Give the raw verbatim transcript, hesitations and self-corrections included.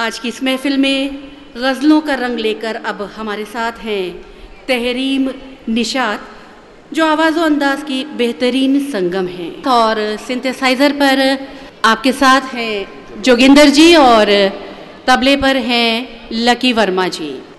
आज की इस महफिल में गज़लों का रंग लेकर अब हमारे साथ हैं तहरीम निशात, जो आवाज़ व अंदाज की बेहतरीन संगम हैं। और सिंथेसाइज़र पर आपके साथ हैं जोगिंदर जी और तबले पर हैं लकी वर्मा जी।